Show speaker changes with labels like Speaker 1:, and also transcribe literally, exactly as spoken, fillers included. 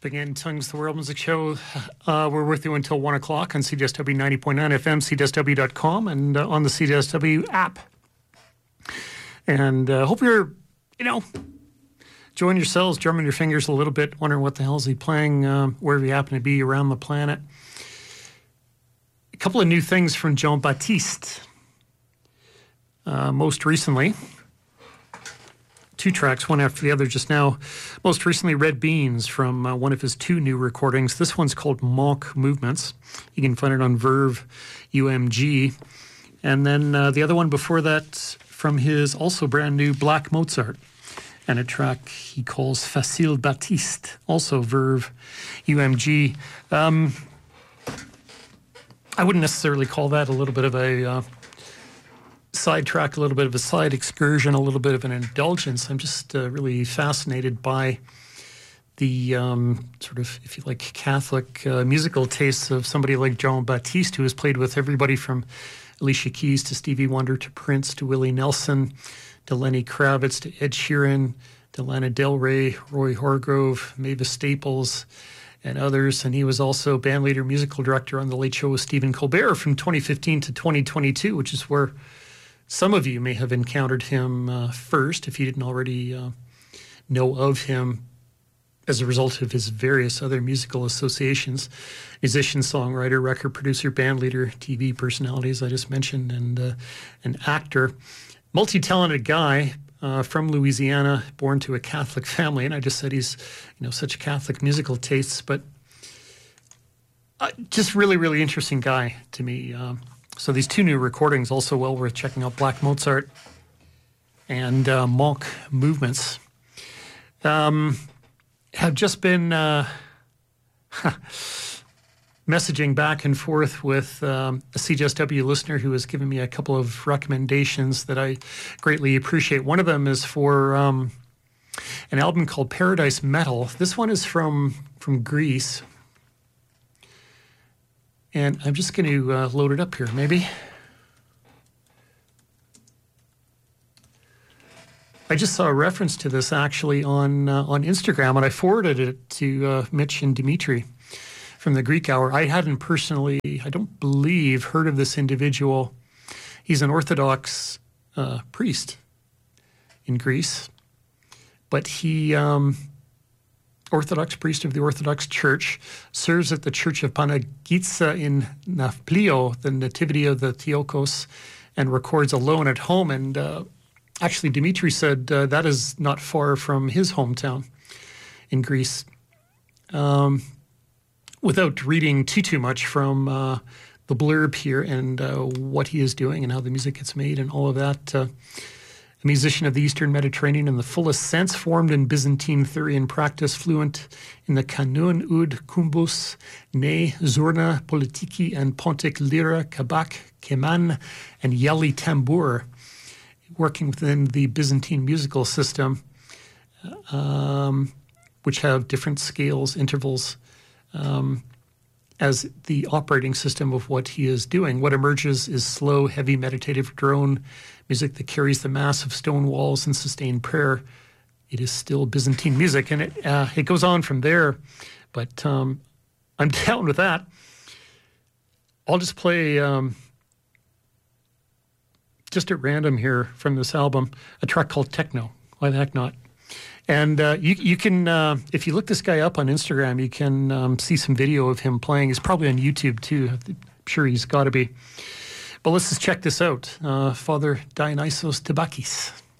Speaker 1: Begin Tongues, the World Music Show. Uh, we're with you until one o'clock on C D S W ninety point nine F M, C D S W dot com, and uh, on the C D S W app. And uh, hope you're, you know, enjoying yourselves, drumming your fingers a little bit, wondering what the hell is he playing, um, wherever you happen to be around the planet. A couple of new things from Jean Baptiste. Uh, most recently, two tracks, one after the other just now. Most recently, Red Beans from uh, one of his two new recordings. This one's called Monk Movements. You can find it on Verve U M G. And then uh, the other one before that from his also brand new Black Mozart, and a track he calls Facile Baptiste, also Verve U M G. Um, I wouldn't necessarily call that a little bit of a uh, sidetrack, a little bit of a side excursion, a little bit of an indulgence. I'm just uh, really fascinated by the um, sort of, if you like, Catholic uh, musical tastes of somebody like Jean Baptiste, who has played with everybody from Alicia Keys to Stevie Wonder to Prince to Willie Nelson to Lenny Kravitz to Ed Sheeran to Lana Del Rey, Roy Hargrove, Mavis Staples, and others. And he was also bandleader, musical director on The Late Show with Stephen Colbert from twenty fifteen to twenty twenty-two, which is where some of you may have encountered him uh, first, if you didn't already uh, know of him as a result of his various other musical associations. Musician, songwriter, record producer, bandleader, T V personality, as I just mentioned, and uh, an actor. Multi-talented guy uh, from Louisiana, born to a Catholic family. And I just said he's, you know, such Catholic musical tastes, but uh, just really, really interesting guy to me. Um, So these two new recordings, also well worth checking out, Black Mozart and uh, Monk Movements, um, have just been uh, messaging back and forth with um, a C J S W listener who has given me a couple of recommendations that I greatly appreciate. One of them is for um, an album called Paradise Metal. This one is from, from Greece. And I'm just going to uh, load it up here, maybe. I just saw a reference to this actually on uh, on Instagram, and I forwarded it to uh, Mitch and Dimitri from the Greek Hour. I hadn't personally, I don't believe, heard of this individual. He's an Orthodox uh, priest in Greece, but he... Um, Orthodox priest of the Orthodox Church, serves at the Church of Panagitsa in Nafplio, the Nativity of the Theotokos, and records alone at home. And uh, actually, Dimitri said uh, that is not far from his hometown in Greece. Um, without reading too, too much from uh, the blurb here and uh, what he is doing and how the music gets made and all of that, uh, a musician of the Eastern Mediterranean in the fullest sense, formed in Byzantine theory and practice, fluent in the Kanun, Ud, Kumbus, Ne, Zurna, Politiki, and Pontic Lira, Kabak, Keman, and Yeli Tambur, working within the Byzantine musical system, um, which have different scales, intervals, um, as the operating system of what he is doing. What emerges is slow, heavy, meditative drone music that carries the mass of stone walls and sustained prayer. It is still Byzantine music, and it uh, it goes on from there, but um, I'm down with that. I'll just play, um, just at random here from this album, a track called Techno. Why the heck not? And uh, you you can, uh, if you look this guy up on Instagram, you can um, see some video of him playing. He's probably on YouTube too. I'm sure he's got to be. But let's just check this out. Uh, Father Dionysos Tabakis.